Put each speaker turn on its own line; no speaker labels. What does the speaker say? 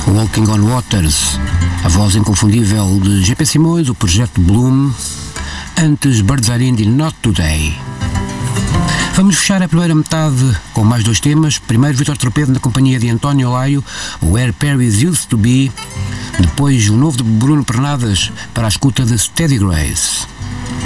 Walking on Waters, a voz inconfundível de G.P. Simões, o projeto Bloom, antes Birds Are In de Not Today. Vamos fechar a primeira metade com mais dois temas. Primeiro, Vítor Torpedo na companhia de António Laio, Where Paris Used to Be. Depois, o novo de Bruno Pernadas para a escuta de Steady Grace.